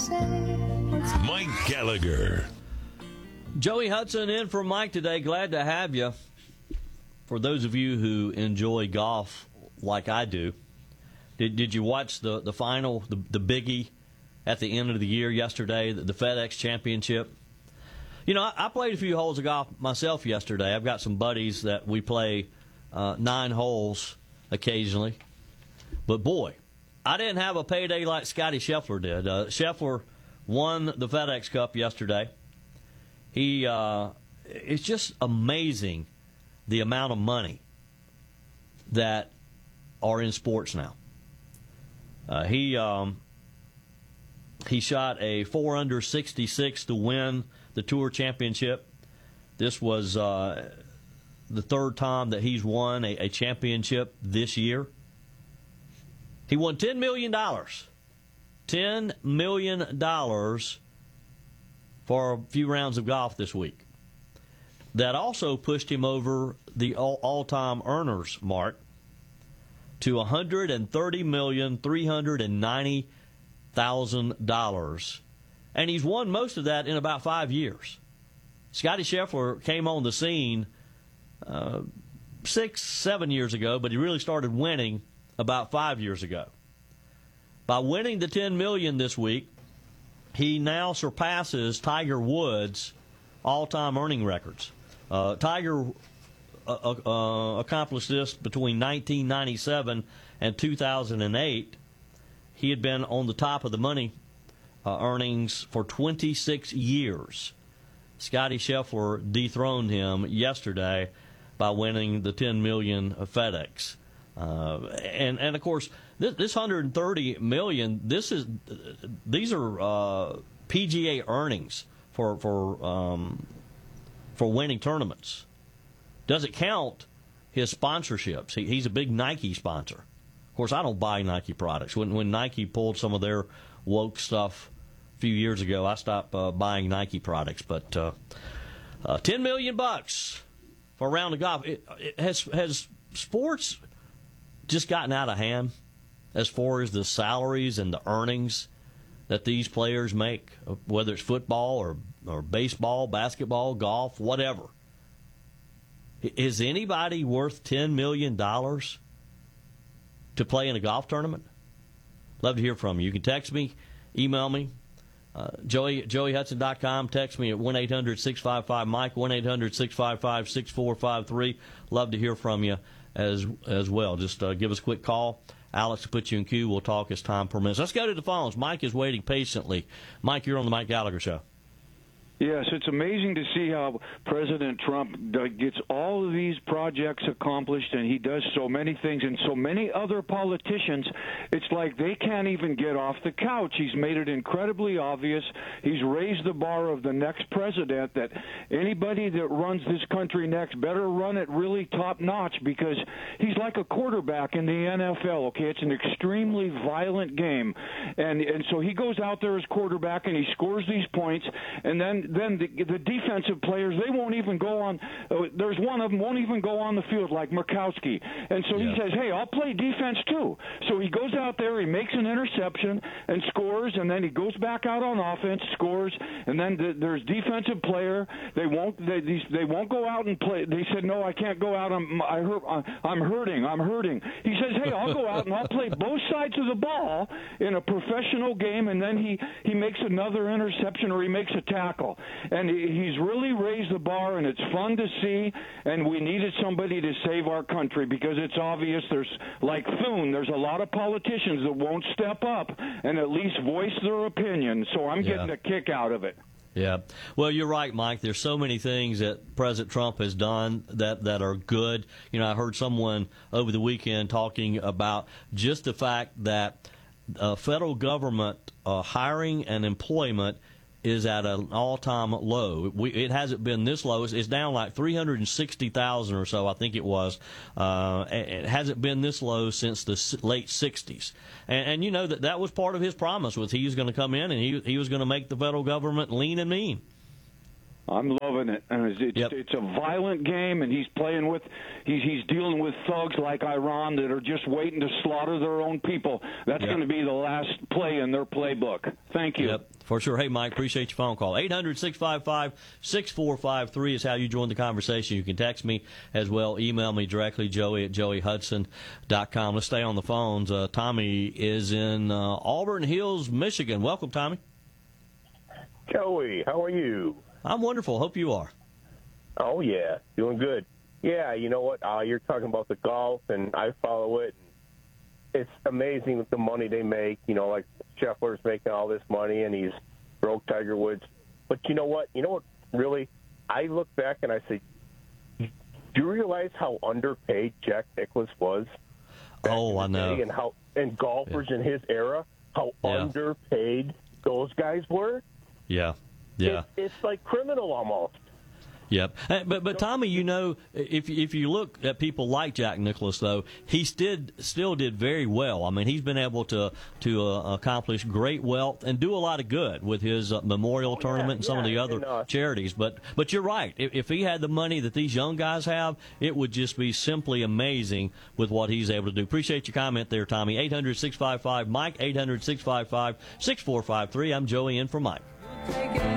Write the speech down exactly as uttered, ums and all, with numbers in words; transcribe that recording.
Mike Gallagher. Joey Hudson in for Mike today. Glad to have you. For those of you who enjoy golf like I do, did did you watch the, the final, the, the biggie at the end of the year yesterday, the, the FedEx Championship? You know, I, I played a few holes of golf myself yesterday. I've got some buddies that we play uh, nine holes occasionally. But, boy, I didn't have a payday like Scotty Scheffler did. Uh, Scheffler won the FedEx Cup yesterday. He, uh, it's just amazing the amount of money that are in sports now. Uh, he um, he shot a four under sixty-six to win the Tour Championship. This was uh, the third time that he's won a, a championship this year. He won ten million dollars. ten million dollars for a few rounds of golf this week. That also pushed him over the all- all-time earners mark to one hundred thirty million three hundred ninety thousand dollars. And he's won most of that in about five years. Scotty Scheffler came on the scene uh, six, seven years ago, but he really started winning about five years ago. By winning the ten million dollars this week, he now surpasses Tiger Woods' all-time earning records. Uh, Tiger uh, uh, accomplished this between nineteen ninety-seven and two thousand eight. He had been on the top of the money uh, earnings for twenty-six years. Scotty Scheffler dethroned him yesterday by winning the ten million dollars of FedEx. Uh, and and of course, this, this one hundred thirty million dollars. This is these are uh, P G A earnings for for um, for winning tournaments. Doesn't count his sponsorships. He, he's a big Nike sponsor. Of course, I don't buy Nike products. When when Nike pulled some of their woke stuff a few years ago, I stopped uh, buying Nike products. But uh, uh, ten million bucks for a round of golf. It, it has has sports just gotten out of hand as far as the salaries and the earnings that these players make, whether it's football or, or baseball, basketball, golf, whatever. Is anybody worth ten million dollars to play in a golf tournament? Love to hear from you. You can text me, email me, uh, Joey, joey hudson dot com. Text me at one eight hundred six five five Mike, one eight hundred six five five six four five three. Love to hear from you as as well. Just uh, give us a quick call. Alex will put you in queue. We'll talk as time permits. Let's go to the phones. Mike is waiting patiently. Mike, you're on the Mike Gallagher Show. Yes, it's amazing to see how President Trump gets all of these projects accomplished, and he does so many things, and so many other politicians, it's like they can't even get off the couch. He's made it incredibly obvious. He's raised the bar of the next president that anybody that runs this country next better run it really top-notch, because he's like a quarterback in the N F L, okay? It's an extremely violent game, and, and so he goes out there as quarterback, and he scores these points, and then then the, the defensive players, they won't even go on. Uh, there's one of them won't even go on the field, like Murkowski. And so yeah. he says, hey, I'll play defense too. So he goes out there, he makes an interception and scores, and then he goes back out on offense, scores, and then the, there's defensive player. They won't they, these, they won't go out and play. They said, no, I can't go out. I'm, I hurt, I'm hurting. I'm hurting. He says, hey, I'll go out and I'll play both sides of the ball in a professional game, and then he, he makes another interception or he makes a tackle. And he's really raised the bar, and it's fun to see, and we needed somebody to save our country, because it's obvious there's, like Thune, there's a lot of politicians that won't step up and at least voice their opinion, so I'm yeah. getting a kick out of it. Yeah. Well, you're right, Mike. There's so many things that President Trump has done that, that are good. You know, I heard someone over the weekend talking about just the fact that uh, federal government uh, hiring and employment is at an all-time low. We, it hasn't been this low. It's, it's down like three hundred sixty thousand or so, I think it was. Uh, it hasn't been this low since the late sixties. And, and you know that that was part of his promise, was he was going to come in and he he was going to make the federal government lean and mean. I'm loving it. And it's, it's, yep. it's a violent game, and he's playing with, he's, he's dealing with thugs like Iran that are just waiting to slaughter their own people. That's yep. going to be the last play in their playbook. Thank you. Yep, for sure. Hey, Mike, appreciate your phone call. eight hundred, six five five, six four five three is how you join the conversation. You can text me as well. Email me directly, Joey at joey hudson dot com. Let's stay on the phones. Uh, Tommy is in uh, Auburn Hills, Michigan. Welcome, Tommy. Joey, how are you? I'm wonderful. Hope you are. Oh, yeah, doing good. Yeah, you know what? Uh, you're talking about the golf, and I follow it. It's amazing the money they make. You know, like Scheffler's making all this money, and he's broke Tiger Woods. But you know what? You know what, really? I look back and I say, do you realize how underpaid Jack Nicklaus was? Oh, I know. And how and golfers yeah. in his era, how yeah. underpaid those guys were? Yeah. Yeah. It, it's like criminal almost. Yep. But, but Tommy, you know, if if you look at people like Jack Nicklaus, though, he did, still did very well. I mean, he's been able to to uh, accomplish great wealth and do a lot of good with his uh, memorial oh, tournament yeah, and some yeah, of the other and, uh, charities. But but you're right. If, if he had the money that these young guys have, it would just be simply amazing with what he's able to do. Appreciate your comment there, Tommy. eight hundred, six five five, Mike, eight hundred, six five five, six four five three. I'm Joey in for Mike.